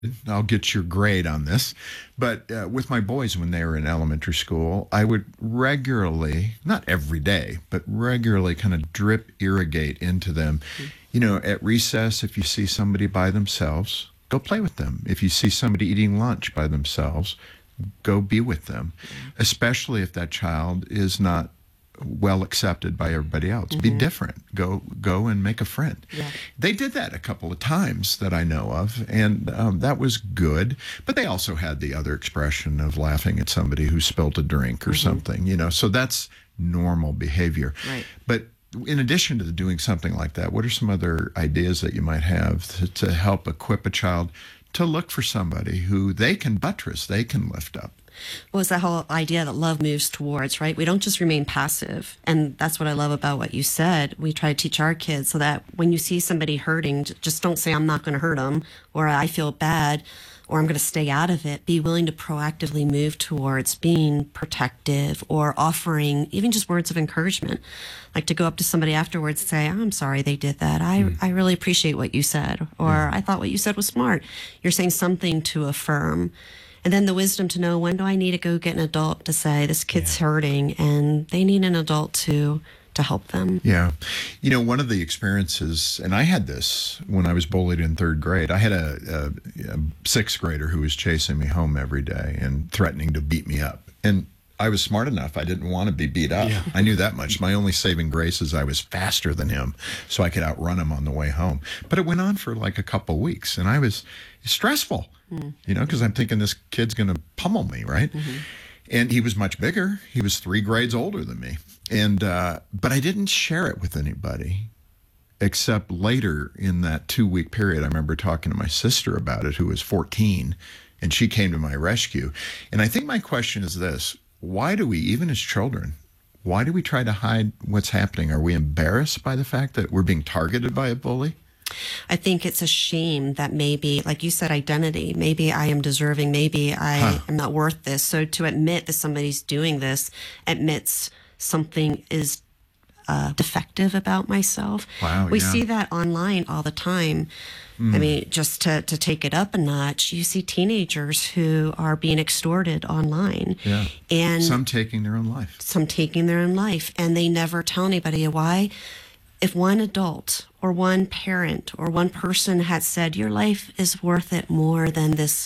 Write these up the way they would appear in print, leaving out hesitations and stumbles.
I'll get your grade on this. But with my boys, when they were in elementary school, I would regularly, not every day, but regularly kind of drip irrigate into them. You know, at recess, if you see somebody by themselves, go play with them. If you see somebody eating lunch by themselves, go be with them, especially if that child is not well accepted by everybody else. Be different. Go and make a friend. Yeah. They did that a couple of times that I know of, and that was good. But they also had the other expression of laughing at somebody who spilled a drink or something, you know. So that's normal behavior. Right. But in addition to doing something like that, what are some other ideas that you might have to help equip a child to look for somebody who they can buttress, they can lift up? Well, it's that whole idea that love moves towards, right? We don't just remain passive. And that's what I love about what you said. We try to teach our kids so that when you see somebody hurting, just don't say, I'm not going to hurt them, or I feel bad, or I'm going to stay out of it. Be willing to proactively move towards being protective or offering even just words of encouragement. Like to go up to somebody afterwards and say, I'm sorry they did that. I really appreciate what you said. Or I thought what you said was smart. You're saying something to affirm. And then the wisdom to know, when do I need to go get an adult to say this kid's hurting and they need an adult to help them. Yeah. You know, one of the experiences, and I had this when I was bullied in third grade. I had a sixth grader who was chasing me home every day and threatening to beat me up. And I was smart enough. I didn't want to be beat up. Yeah. I knew that much. My only saving grace is I was faster than him, so I could outrun him on the way home. But it went on for like a couple weeks, and I was stressful, you know, because I'm thinking this kid's going to pummel me, right? And he was much bigger. He was 3 grades older than me. And but I didn't share it with anybody except later in that 2-week period. I remember talking to my sister about it, who was 14, and she came to my rescue. And I think my question is this: why do we, even as children, why do we try to hide what's happening? Are we embarrassed by the fact that we're being targeted by a bully? I think it's a shame that maybe, like you said, identity, maybe I am deserving, maybe I am not worth this. So to admit that somebody's doing this admits something is defective about myself. Wow, we see that online all the time. I mean, just to take it up a notch, you see teenagers who are being extorted online. Yeah. And some taking their own life. Some taking their own life, and they never tell anybody why. If one adult or one parent or one person had said, your life is worth it more than this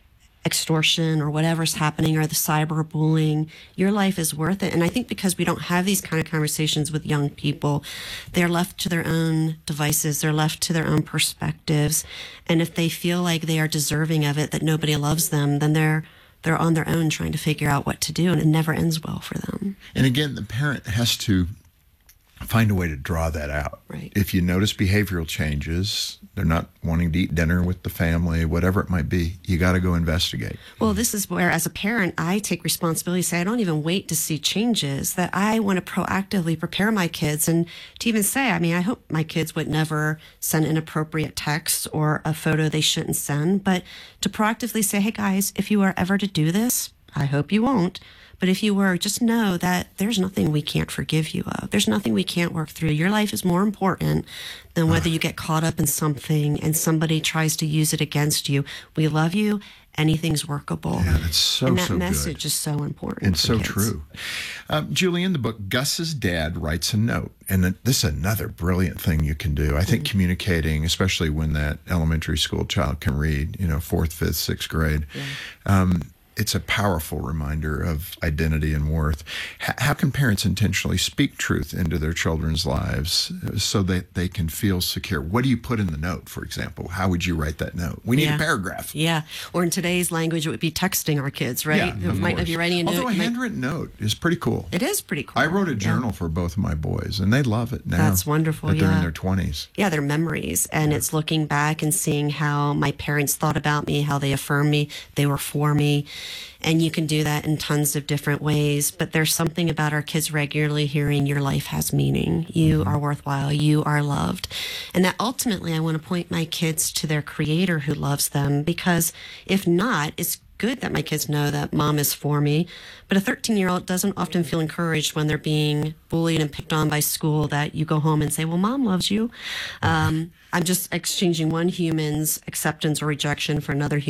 extortion or whatever's happening or the cyberbullying, your life is worth it. And I think because we don't have these kind of conversations with young people, they're left to their own devices, they're left to their own perspectives. And if they feel like they are deserving of it, that nobody loves them, then they're on their own trying to figure out what to do, and it never ends well for them. And again, the parent has to find a way to draw that out. Right. If you notice behavioral changes, they're not wanting to eat dinner with the family, whatever it might be, you got to go investigate. Well, this is where, as a parent, I take responsibility, say I don't even wait to see changes, that I want to proactively prepare my kids, and to even say, I mean, I hope my kids would never send inappropriate texts or a photo they shouldn't send, but to proactively say, hey guys, if you are ever to do this, I hope you won't, but if you were, just know that there's nothing we can't forgive you of. There's nothing we can't work through. Your life is more important than whether you get caught up in something and somebody tries to use it against you. We love you. Anything's workable. Yeah, that's so, and that so message good. is so important. And so kids. true. Julie, in the book, Gus's dad writes a note. And this is another brilliant thing you can do. I think communicating, especially when that elementary school child can read, you know, 4th, 5th, 6th grade. Yeah. It's a powerful reminder of identity and worth. How can parents intentionally speak truth into their children's lives so that they can feel secure? What do you put in the note, for example? How would you write that note? We need a paragraph. Yeah. Or in today's language, it would be texting our kids, right? Yeah, it might not be writing a note. Although a handwritten note is pretty cool. It is pretty cool. I wrote a journal for both of my boys, and they love it now. That's wonderful, that they're in their 20s. Yeah, they're memories. And it's looking back and seeing how my parents thought about me, how they affirmed me, they were for me. And you can do that in tons of different ways. But there's something about our kids regularly hearing your life has meaning. You are worthwhile. You are loved. And that ultimately I want to point my kids to their creator who loves them, because if not, it's good that my kids know that mom is for me. But a 13-year-old doesn't often feel encouraged when they're being bullied and picked on by school, that you go home and say, well, mom loves you. I'm just exchanging one human's acceptance or rejection for another